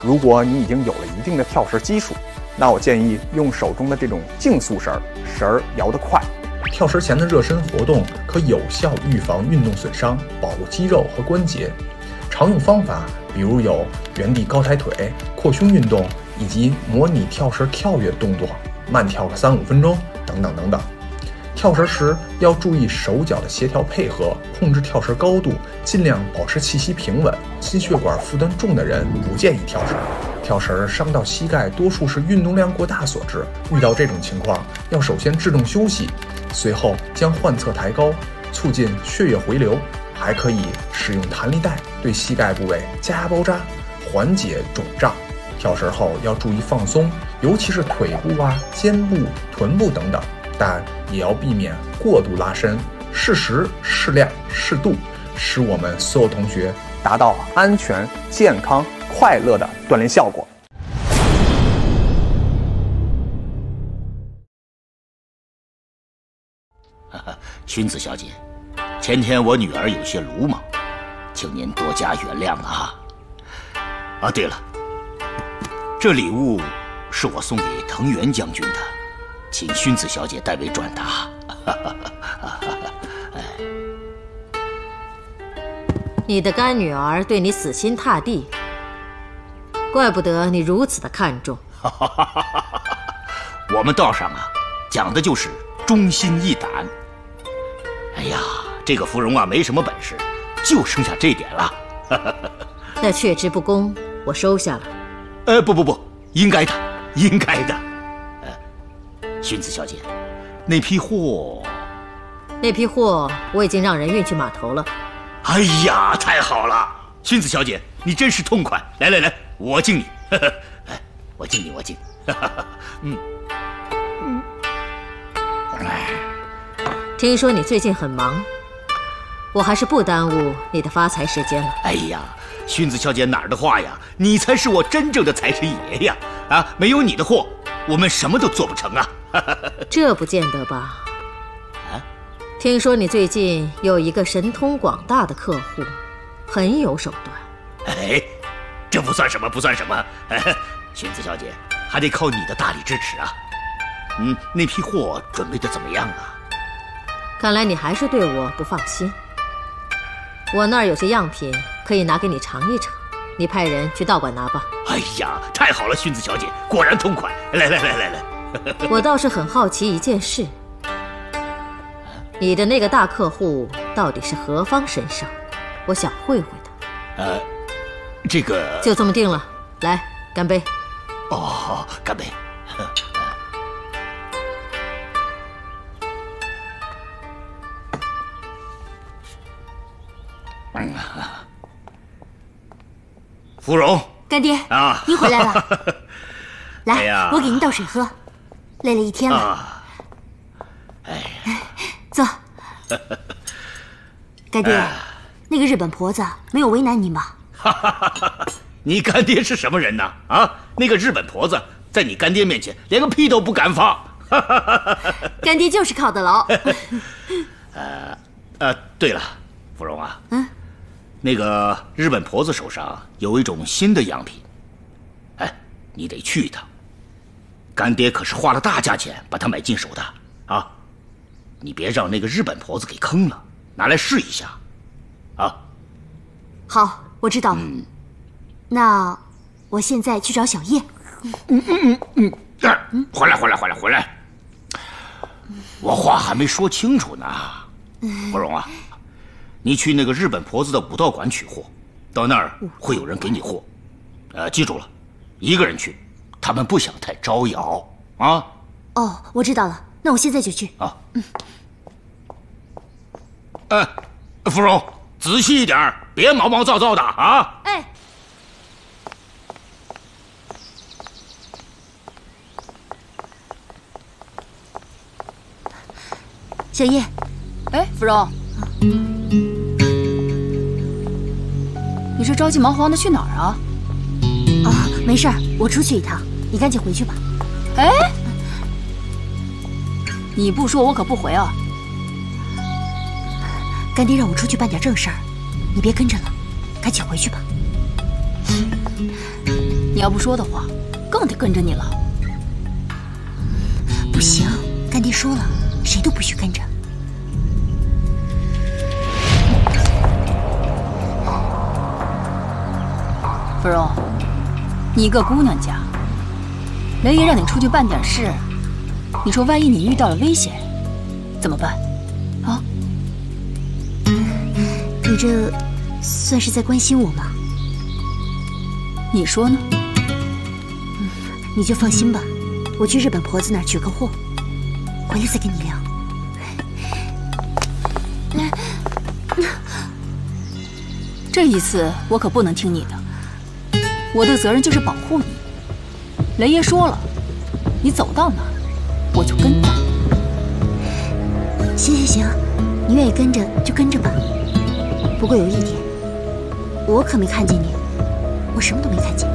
如果你已经有了一定的跳绳基础，那我建议用手中的这种竞速绳，绳儿摇得快。 跳绳前的热身活动可有效预防运动损伤，保护肌肉和关节。常用方法比如有原地高抬腿、扩胸运动，以及模拟跳绳跳跃动作，慢跳个3-5分钟等等等等。跳绳时要注意手脚的协调配合，控制跳绳高度，尽量保持气息平稳。心血管负担重的人不建议跳绳。跳绳伤到膝盖多数是运动量过大所致，遇到这种情况要首先制动休息，随后将患侧抬高，促进血液回流。还可以使用弹力带对膝盖部位加压包扎，缓解肿胀。跳绳后要注意放松，尤其是腿部肩部、臀部等等，但也要避免过度拉伸，适时、适量、适度，使我们所有同学达到安全、健康、快乐的锻炼效果。 薰子小姐，前天我女儿有些鲁莽，请您多加原谅啊。对了，这礼物是我送给藤原将军的，请薰子小姐代为转达。 你的干女儿对你死心塌地，怪不得你如此的看重。 我们道上讲的就是忠心义胆。哎呀，这个芙蓉没什么本事，就剩下这点了。 那却之不恭，我收下了。 不，应该的，应该的。薰子小姐，那批货我已经让人运去码头了。 哎呀，太好了！薰子小姐，你真是痛快。来，我敬你。我敬你。 听说你最近很忙，我还是不耽误你的发财时间了。 哎呀，薰子小姐哪儿的话呀，你才是我真正的财神爷呀！没有你的货，我们什么都做不成啊。 这不见得吧？听说你最近有一个神通广大的客户，很有手段。 这不算什么。薰子小姐，还得靠你的大力支持啊。那批货准备的怎么样啊？ 看来你还是对我不放心。我那儿有些样品可以拿给你尝一尝，你派人去道馆拿吧。 哎呀，太好了，薰子小姐，果然痛快。来。 我倒是很好奇一件事，你的那个大客户到底是何方神圣？我想会会他。 这个就这么定了。来，干杯。 干杯。芙蓉， 干爹您回来了。来，我给您倒水喝，累了一天了。坐。干爹，那个日本婆子没有为难您吧？ 你干爹是什么人呢？那个日本婆子在你干爹面前连个屁都不敢放。 干爹就是靠得牢。 对了，芙蓉那个日本婆子手上有一种新的样品，你得去一趟。干爹可是花了大价钱把它买进手的你别让那个日本婆子给坑了，拿来试一下。 好，我知道了。那我现在去找小叶。 回来。我话还没说清楚呢。芙蓉你去那个日本婆子的武道馆取货，到那儿会有人给你货。记住了，一个人去，他们不想太招摇。 我知道了，那我现在就去。 芙蓉，仔细一点，别毛毛躁躁的小叶， 芙蓉，你这着急忙慌的去哪儿啊？ 没事儿，我出去一趟，你赶紧回去吧。 你不说我可不回啊。 干爹让我出去办点正事儿，你别跟着了，赶紧回去吧。 你要不说的话，更得跟着你了。 不行，干爹说了，谁都不许跟着。 芙蓉，你一个姑娘家，雷爷让你出去办点事，你说万一你遇到了危险，怎么办？啊？ 你这算是在关心我吗？ 你说呢？ 你就放心吧，我去日本婆子那儿取个货，回来再跟你聊。 这一次我可不能听你的，我的责任就是保护你。雷爷说了，你走到哪儿，我就跟到。 行，你愿意跟着就跟着吧。不过有一点，我可没看见你，我什么都没看见。